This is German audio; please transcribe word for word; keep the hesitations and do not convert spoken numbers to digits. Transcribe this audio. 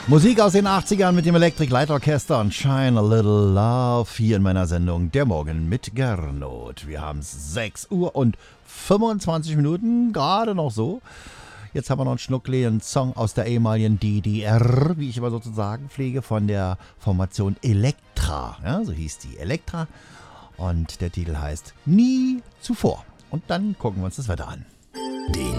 Musik aus den achtzigern mit dem Electric Light Orchester und Shine a Little Love hier in meiner Sendung Der Morgen mit Gernot. Wir haben es sechs Uhr und fünfundzwanzig Minuten, gerade noch so. Jetzt haben wir noch einen schnuckligen Song aus der ehemaligen D D R, wie ich immer sozusagen pflege, von der Formation Elektra. Ja, so hieß die Elektra. Und der Titel heißt Nie zuvor. Und dann gucken wir uns das Wetter an. Die